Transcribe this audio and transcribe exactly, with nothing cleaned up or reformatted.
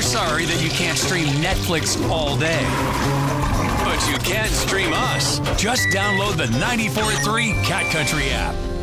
We're sorry that you can't stream Netflix all day. But you can stream us. Just download the ninety-four point three Cat Country app.